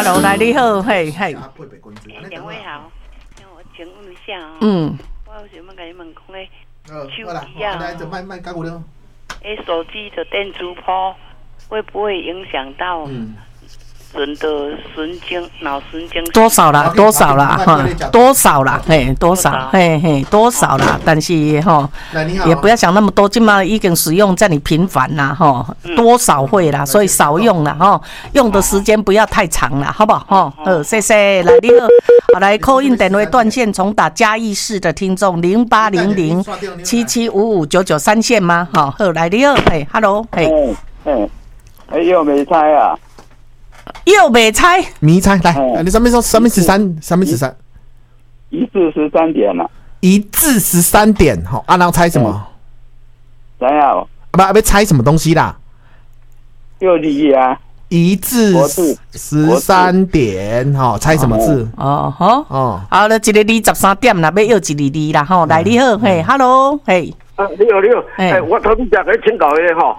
，Hello， 来你好，嘿。 两位好，我请问一下我有想要跟你们讲咧，手机啊，手机的电磁波会不会影响到人的脑神经？ 多少啦？多少啦？多少啦？嘿，多少？嘿，多少啦？但是也不要想那么多，今嘛已经使用在你频繁啦，多少会啦，所以少用啦，用的时间不要太长啦，好不好？谢谢。来，你好，来 call in 电话断线重打嘉义市的听众0800775599三线吗？好，来你好，嘿 ，Hello， 嘿， 又没猜啊。 又没猜， 迷猜来，你上面说上面13， 一至13点了 ，1至13点，好，然后猜什么？ 怎样？ 不猜什么东西啦？ 又离啊 ，1至13点，好，猜什么字？ 好了，一个2 13点啦，要又一个2啦，吼，来你好，嘿 ，Hello， 嘿， 你好，我头先讲给请教的吼，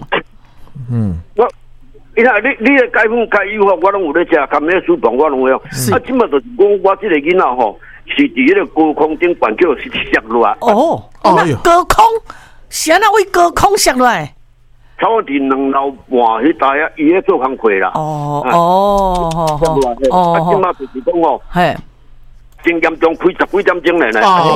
你看，你的解封解忧吼，我拢有咧食，含咧书房我拢有。即马就是讲我这个囡仔吼，是伫迄个高空顶悬叫是摔落来。 那高空，是安那位高空摔落来？ 差不多2楼半迄带啊，伊咧做工课啦。即马就是讲吼， 嘿。 真严重，开10几点钟嘞！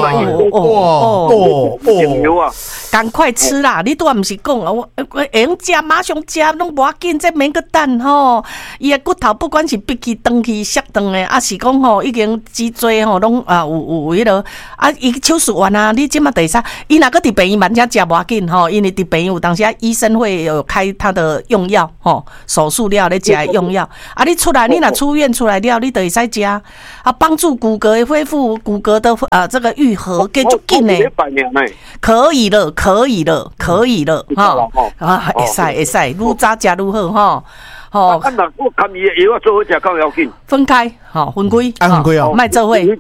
赶快吃啦！你都不是讲我会用吃，马上吃，拢无要紧，这免个等吼。伊个骨头不管是闭起、长起、摔断的，啊是讲吼已经脊椎吼拢有迄落啊，伊手术完啊，你即马第三，伊若个伫病院慢点吃无要紧吼，因为伫病院有当时医生会有开他的用药吼，手术了咧食用药啊，你出来，你若出院出来了，你就会使吃啊，帮助骨骼。恢复骨骼的这个愈合，给就紧呢，可以了哈会使，愈早食愈好哈。 我看伊的药做伙食较要紧， 分开，分开， 分开哦， 卖做伙，对，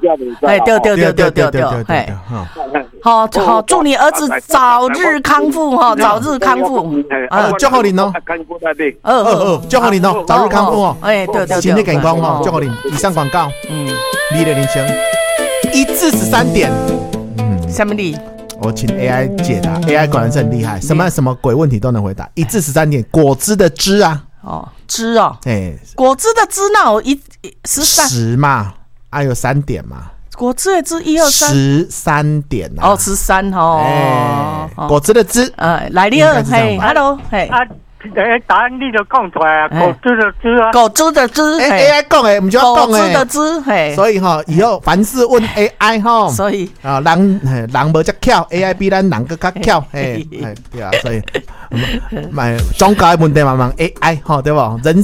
嘿，好，祝你儿子早日康复哈，早日康复， 祝贺你哦，祝贺你哦，早日康复哦， 对， 身体健康哦，祝贺你。以上广告，你的人生1至13点， 什么你？ 我请 AI 解答 ，AI 果然是很厉害，什么鬼问题都能回答。1至13点，果汁的汁啊。 汁哦，果汁的汁那有13 嘛，有3点嘛， 果汁的汁1、2、3，13 点啊 ，13哦， 果汁的汁， 来你好，嘿 ，Hello， 嘿， 答案你就讲出来啊，果汁的汁啊， 果汁的汁 ，AI 讲诶，唔就要讲诶， 果汁的汁，嘿， 所以以后凡事问 AI 哈， 所以人无遮巧 ，AI 比咱人更较巧，对啊，所以总教的问题慢慢 AI 对不？人